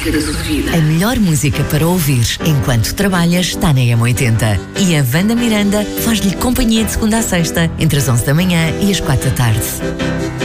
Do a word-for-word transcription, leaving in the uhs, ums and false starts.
música da sua vida. A melhor música para ouvir enquanto trabalhas está na M oitenta. E a Wanda Miranda faz-lhe companhia de segunda a sexta, entre as onze da manhã e as quatro da tarde.